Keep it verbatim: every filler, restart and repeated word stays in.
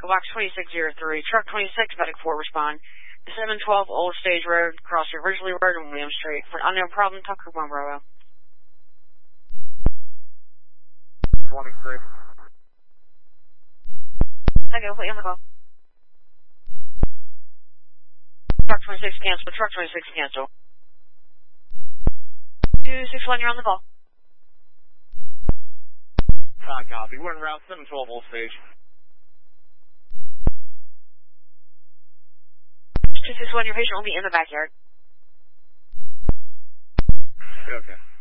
Echo Box twenty-six oh three, Truck twenty-six, Medic four, respond. seven twelve Old Stage Road, cross your Ridgely Road and William Street. For an unknown problem, Tucker one Bravo. twenty-three. Okay, we'll put you on the call. Truck twenty-six, cancel. Truck twenty-six, cancel. two six one, you're on the call. Uh, copy. We're in Route seven twelve Old Stage. two six one, your patient will be in the backyard. Okay.